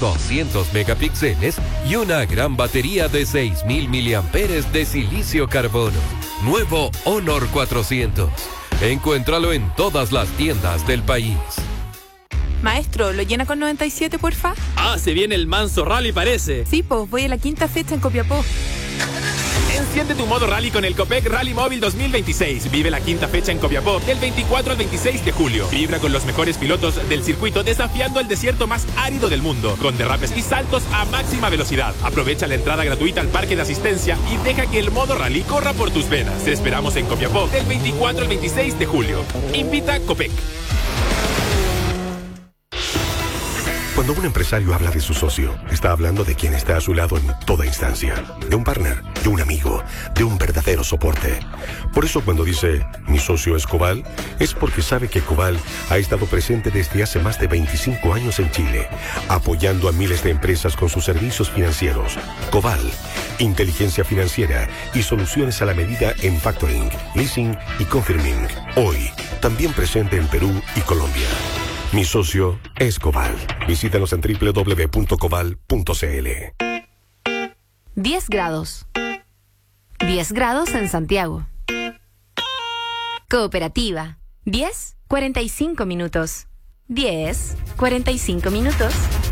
200 megapíxeles y una gran batería de 6.000 miliamperes de silicio carbono. Nuevo Honor 400. Encuéntralo en todas las tiendas del país. Maestro, ¿lo llena con 97, porfa? Ah, se viene el manso rally, parece. Sí, pues voy a la quinta fecha en Copiapó. Enciende tu modo rally con el Copec Rally Móvil 2026. Vive la quinta fecha en Copiapó del 24 al 26 de julio. Vibra con los mejores pilotos del circuito desafiando el desierto más árido del mundo, con derrapes y saltos a máxima velocidad. Aprovecha la entrada gratuita al parque de asistencia y deja que el modo rally corra por tus venas. Te esperamos en Copiapó del 24 al 26 de julio. Invita Copec. Cuando un empresario habla de su socio, está hablando de quien está a su lado en toda instancia. De un partner, de un amigo, de un verdadero soporte. Por eso cuando dice, mi socio es Coval, es porque sabe que Coval ha estado presente desde hace más de 25 años en Chile, apoyando a miles de empresas con sus servicios financieros. Coval, inteligencia financiera y soluciones a la medida en factoring, leasing y confirming. Hoy, también presente en Perú y Colombia. Mi socio es Coval. Visítanos en www.coval.cl. 10 grados. 10 grados en Santiago. Cooperativa. 10, 45 minutos. 10, 45 minutos.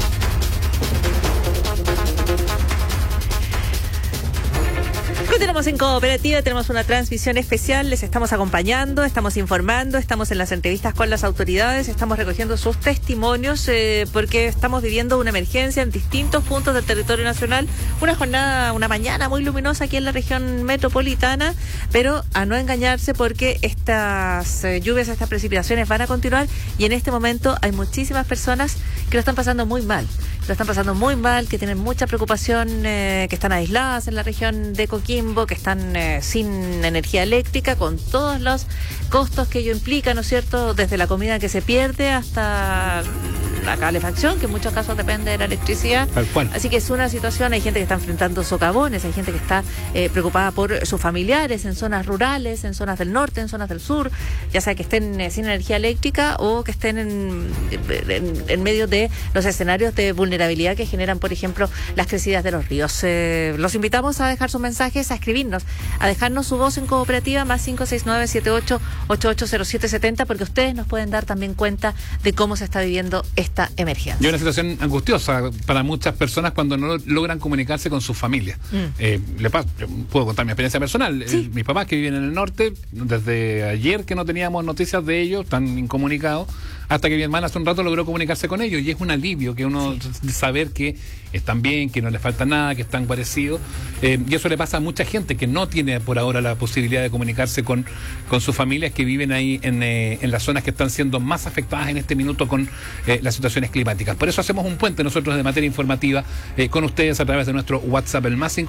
Continuamos en Cooperativa, tenemos una transmisión especial, les estamos acompañando, estamos informando, estamos en las entrevistas con las autoridades, estamos recogiendo sus testimonios porque estamos viviendo una emergencia en distintos puntos del territorio nacional, una mañana muy luminosa aquí en la región metropolitana, pero a no engañarse porque estas lluvias, estas precipitaciones van a continuar y en este momento hay muchísimas personas que lo están pasando muy mal. Que tienen mucha preocupación, que están aisladas en la región de Coquimbo, que están sin energía eléctrica, con todos los costos que ello implica, ¿no es cierto?, desde la comida que se pierde hasta la calefacción, que en muchos casos depende de la electricidad. Tal cual. Así que es una situación, hay gente que está enfrentando socavones, hay gente que está preocupada por sus familiares en zonas rurales, en zonas del norte, en zonas del sur, ya sea que estén sin energía eléctrica o que estén en medio de los escenarios de vulnerabilidad que generan, por ejemplo, las crecidas de los ríos. Los invitamos a dejar sus mensajes, a escribirnos, a dejarnos su voz en Cooperativa, más 569-78880770, porque ustedes nos pueden dar también cuenta de cómo se está viviendo esta emergencia. Y una situación angustiosa para muchas personas cuando no logran comunicarse con sus familias. Yo puedo contar mi experiencia personal. Sí. Mis papás que viven en el norte, desde ayer que no teníamos noticias de ellos, están incomunicados, hasta que mi hermana hace un rato logró comunicarse con ellos, y es un alivio que uno saber que están bien, que no les falta nada, que están parecidos, y eso le pasa a mucha gente que no tiene por ahora la posibilidad de comunicarse con sus familias que viven ahí en las zonas que están siendo más afectadas en este minuto con las situaciones climáticas. Por eso hacemos un puente nosotros de materia informativa con ustedes a través de nuestro WhatsApp, el más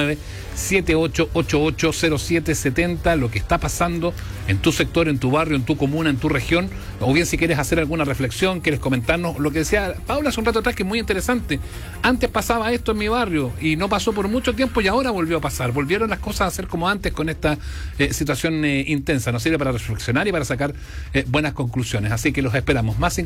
569-7888-0770, lo que está pasando en tu sector, en tu barrio, en tu comuna, en tu región, o bien si quieres hacer alguna reflexión, quieres comentarnos lo que decía Paula hace un rato atrás, que es muy interesante. Antes pasaba esto en mi barrio y no pasó por mucho tiempo y ahora volvió a pasar. Volvieron las cosas a ser como antes con esta situación intensa. Nos sirve para reflexionar y para sacar buenas conclusiones. Así que los esperamos. Más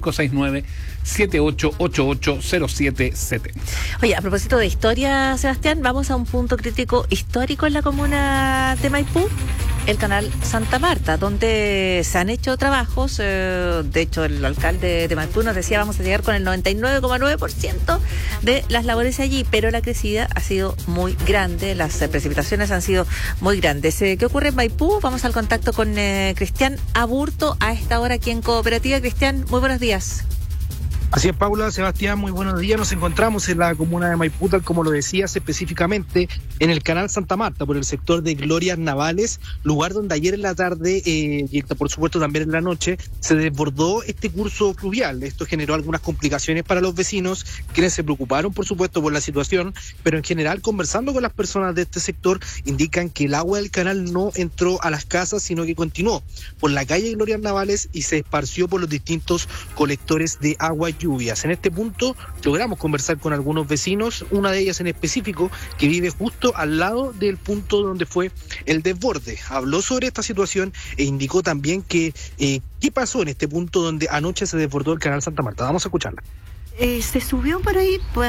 569-7888-0770. Oye, a propósito de historia, Sebastián, vamos a un punto crítico histórico en la comuna de Maipú, el canal Santa Marta, donde se han hecho trabajos. De hecho, el alcalde de Maipú nos decía vamos a llegar con el 99,9% de las labores allí, pero la crecida ha sido muy grande, las precipitaciones han sido muy grandes. ¿Qué ocurre en Maipú? Vamos al contacto con Cristian Aburto a esta hora aquí en Cooperativa. Cristian, muy buenos días. Así es, Paula, Sebastián, muy buenos días. Nos encontramos en la comuna de Maipú, tal como lo decías, específicamente en el canal Santa Marta, por el sector de Glorias Navales, lugar donde ayer en la tarde y por supuesto también en la noche se desbordó este curso fluvial. Esto generó algunas complicaciones para los vecinos, quienes se preocuparon, por supuesto, por la situación, pero en general, conversando con las personas de este sector, indican que el agua del canal no entró a las casas, sino que continuó por la calle Glorias Navales y se esparció por los distintos colectores de agua y lluvias. En este punto logramos conversar con algunos vecinos, una de ellas en específico que vive justo al lado del punto donde fue el desborde. Habló sobre esta situación e indicó también que qué pasó en este punto donde anoche se desbordó el canal Santa Marta. Vamos a escucharla. Se subió por ahí,